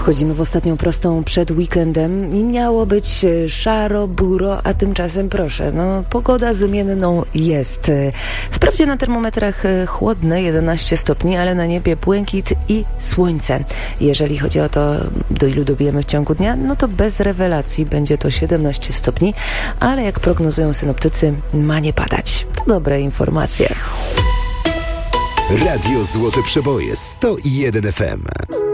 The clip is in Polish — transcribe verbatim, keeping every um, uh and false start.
Wchodzimy w ostatnią prostą przed weekendem i miało być szaro, buro, a tymczasem proszę, no pogoda zmienną jest. Wprawdzie na termometrach chłodne, jedenaście stopni, ale na niebie błękit i słońce. Jeżeli chodzi o to, do ilu dobijemy w ciągu dnia, no to bez rewelacji będzie to siedemnaście stopni, ale jak prognozują synoptycy, ma nie padać. To dobre informacje. Radio Złote Przeboje sto jeden F M.